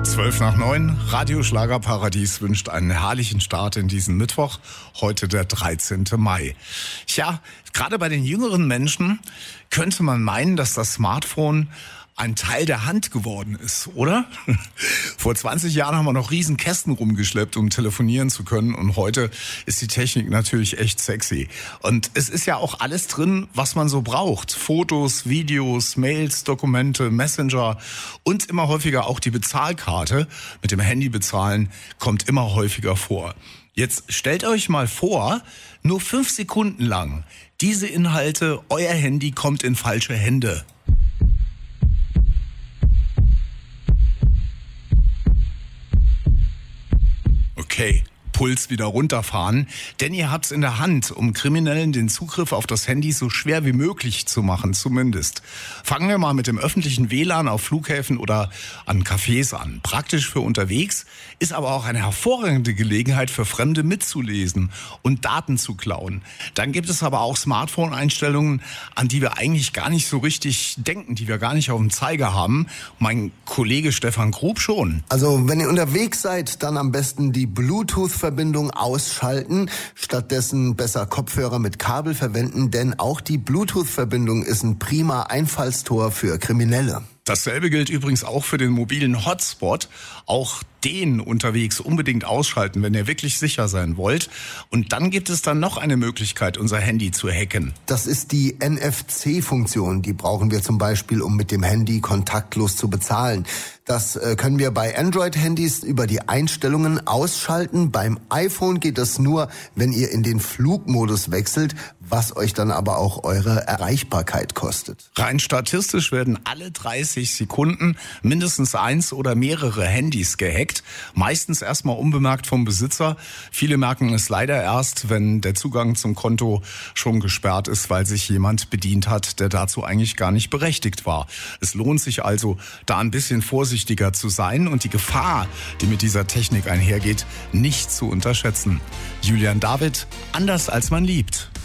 12:09, Radio Schlagerparadies wünscht einen herrlichen Start in diesen Mittwoch, heute der 13. Mai. Tja, gerade bei den jüngeren Menschen könnte man meinen, dass das Smartphone ein Teil der Hand geworden ist, oder? Vor 20 Jahren haben wir noch riesen Kästen rumgeschleppt, um telefonieren zu können. Und heute ist die Technik natürlich echt sexy. Und es ist ja auch alles drin, was man so braucht. Fotos, Videos, Mails, Dokumente, Messenger und immer häufiger auch die Bezahlkarte. Mit dem Handy bezahlen kommt immer häufiger vor. Jetzt stellt euch mal vor, nur 5 Sekunden lang, diese Inhalte, euer Handy kommt in falsche Hände. Okay, Puls wieder runterfahren, denn ihr habt's in der Hand, um Kriminellen den Zugriff auf das Handy so schwer wie möglich zu machen, zumindest. Fangen wir mal mit dem öffentlichen WLAN auf Flughäfen oder an Cafés an. Praktisch für unterwegs, ist aber auch eine hervorragende Gelegenheit für Fremde mitzulesen und Daten zu klauen. Dann gibt es aber auch Smartphone-Einstellungen, an die wir eigentlich gar nicht so richtig denken, die wir gar nicht auf dem Zeiger haben. Mein Kollege Stefan Grub schon. Also wenn ihr unterwegs seid, dann am besten die Bluetooth-Verbindung ausschalten, stattdessen besser Kopfhörer mit Kabel verwenden, denn auch die Bluetooth-Verbindung ist ein prima Einfallstor für Kriminelle. Dasselbe gilt übrigens auch für den mobilen Hotspot. Auch den unterwegs unbedingt ausschalten, wenn ihr wirklich sicher sein wollt. Und dann gibt es dann noch eine Möglichkeit, unser Handy zu hacken. Das ist die NFC-Funktion. Die brauchen wir zum Beispiel, um mit dem Handy kontaktlos zu bezahlen. Das können wir bei Android-Handys über die Einstellungen ausschalten. Beim iPhone geht das nur, wenn ihr in den Flugmodus wechselt, was euch dann aber auch eure Erreichbarkeit kostet. Rein statistisch werden alle 30 Sekunden mindestens 1 oder mehrere Handys gehackt. Meistens erstmal unbemerkt vom Besitzer. Viele merken es leider erst, wenn der Zugang zum Konto schon gesperrt ist, weil sich jemand bedient hat, der dazu eigentlich gar nicht berechtigt war. Es lohnt sich also, da ein bisschen vorsichtiger zu sein und die Gefahr, die mit dieser Technik einhergeht, nicht zu unterschätzen. Julian David, anders als man liebt.